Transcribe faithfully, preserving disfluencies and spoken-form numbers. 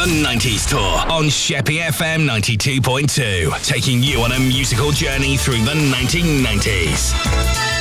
the nineties Tour on Sheppey F M ninety-two point two, taking you on a musical journey through the nineteen nineties.